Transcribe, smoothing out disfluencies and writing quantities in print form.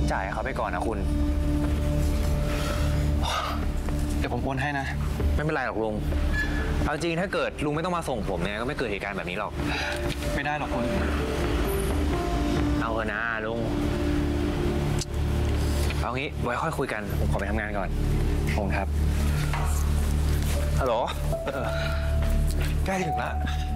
จ่ายเขาไปก่อนนะคุณเดี๋ยวผมโอนให้นะไม่เป็นไรหรอกลุงเอาจริงถ้าเกิดลุงไม่ต้องมาส่งผมเนี่ยก็ไม่เกิดเหตุการณ์แบบนี้หรอกไม่ได้หรอกคุณเอาเถอะนะลุงเอางี้ไว้ค่อยคุยกันผมขอไปทำงานก่อนผมครับฮัลโหลใกล้ถึงละ